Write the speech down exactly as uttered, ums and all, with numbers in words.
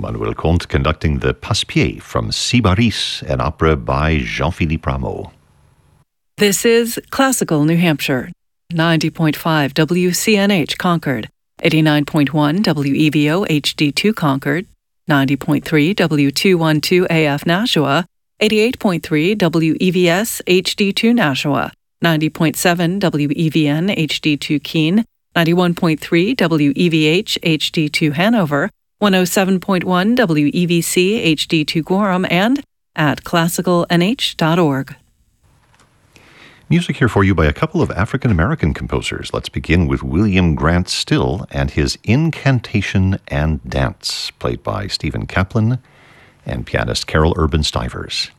Manuel Comte conducting the Passe-Pied from Sybaris, an opera by Jean-Philippe Rameau. This is Classical New Hampshire, ninety point five W C N H Concord, eighty-nine point one W E V O H D two Concord, ninety point three W two twelve A F Nashua, eighty-eight point three W E V S H D two Nashua, ninety point seven W E V N H D two Keene, ninety-one point three W E V H H D two Hanover, one oh seven point one W E V C H D two Gorham, and at classical n h dot org. Music here for you by a couple of African-American composers. Let's begin with William Grant Still and his Incantation and Dance, played by Stephen Kaplan and pianist Carol Urban Stivers.